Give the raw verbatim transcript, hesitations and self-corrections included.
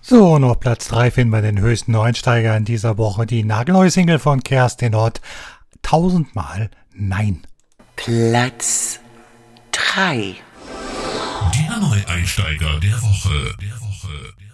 So, und auf Platz drei finden wir den höchsten Neuensteiger in dieser Woche, die nagelneue Single von Kerstin Ott, Tausendmal Nein. Platz drei. Der Neueinsteiger der Woche. Der Woche. Der